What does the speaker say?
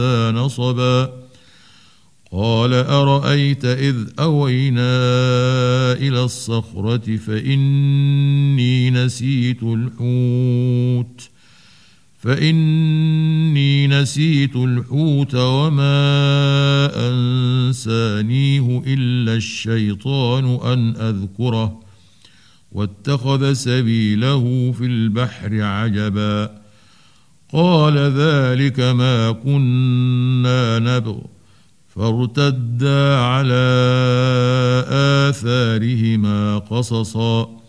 نصبا قال أرأيت إذ أوينا إلى الصخرة فإني نسيت الحوت وما أنسانيه إلا الشيطان أن أذكره واتخذ سبيله في البحر عجبا قال ذلك ما كنا نبغ فارتدا على آثارهما قصصا